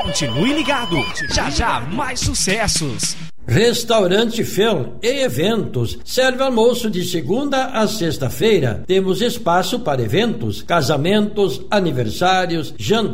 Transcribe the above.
Continue ligado, já já mais sucessos. Restaurante Fel e Eventos serve almoço de segunda a sexta-feira. Temos espaço para eventos, casamentos, aniversários, jantar